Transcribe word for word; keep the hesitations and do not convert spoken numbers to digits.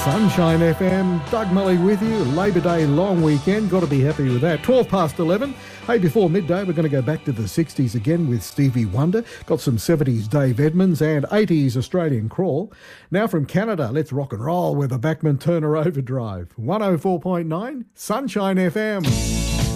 Sunshine F M, Doug Mully with you. Labor Day long weekend, got to be happy with that. twelve past eleven. Hey, before midday, we're going to go back to the sixties again with Stevie Wonder. Got some seventies Dave Edmunds and eighties Australian Crawl. Now from Canada, let's rock and roll with a Bachman Turner Overdrive. one oh four point nine Sunshine F M.